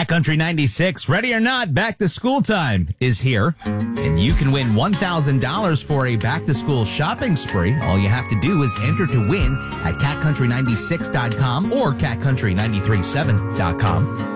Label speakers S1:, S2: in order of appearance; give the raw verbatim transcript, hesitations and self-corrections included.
S1: Cat Country ninety-six, ready or not, back to school time is here. And you can win one thousand dollars for a back to school shopping spree. All you have to do is enter to win at cat country ninety-six dot com or cat country nine three seven dot com.